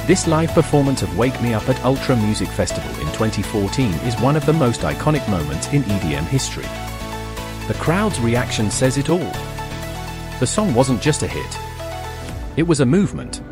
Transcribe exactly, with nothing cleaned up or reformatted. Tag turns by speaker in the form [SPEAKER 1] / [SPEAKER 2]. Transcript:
[SPEAKER 1] This live performance of Wake Me Up at Ultra Music Festival in twenty fourteen is one of the most iconic moments in E D M history. The crowd's reaction says it all. The song wasn't just a hit. It was a movement.